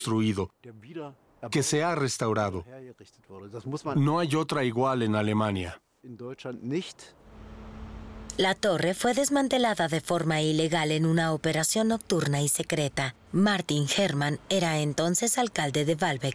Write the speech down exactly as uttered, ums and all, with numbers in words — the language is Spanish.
construido, que se ha restaurado. No hay otra igual en Alemania. La torre fue desmantelada de forma ilegal en una operación nocturna y secreta. Martin Hermann era entonces alcalde de Baalbek.